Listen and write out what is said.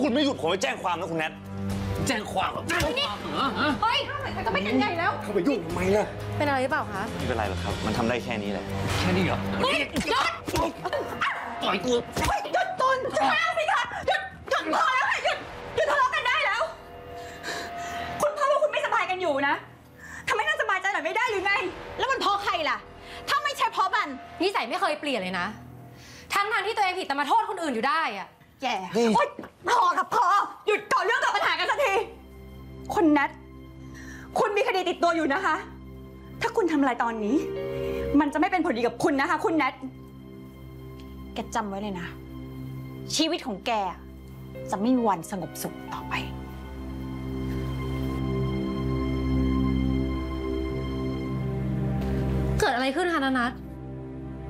คุณไม่หยุดผมไปแจ้งความนะคุณแนทแจ้งความเหรอแจ้งความเหรอเฮ้ยแต่ก็ไม่กันใหญ่แล้วเข้าไปยุ่งทำไมล่ะเป็นอะไรหรือเปล่าคะไม่เป็นไรหรอกครับมันทำได้แค่นี้แหละแค่นี้เหรอหยุดปล่อยตัวหยุดตุนจะห้ามสิคะหยุดพอแล้วค่ะหยุดทะเลาะกันได้แล้วคุณพ่อว่าคุณไม่สบายกันอยู่นะทำไมน่าสบายใจหน่อยไม่ได้หรือไงแล้วมันเพราะใครล่ะถ้าไม่ใช่เพราะมันนิสัยไม่เคยเปลี่ยนเลยนะทั้งที่ตัวเองผิดแต่มาโทษคนอื่นอยู่ได้อะแย่โอ๊ยพอครับพอหยุดก่อเรื่องก่อปัญหากันสักทีคุณนัทคุณมีคดีติดตัวอยู่นะคะถ้าคุณทำอะไรตอนนี้มันจะไม่เป็นผลดีกับคุณนะคะคุณนัทแกจำไว้เลยนะชีวิตของแกจะไม่มีวันสงบสุขต่อไปเกิดอะไรขึ้นคะนัท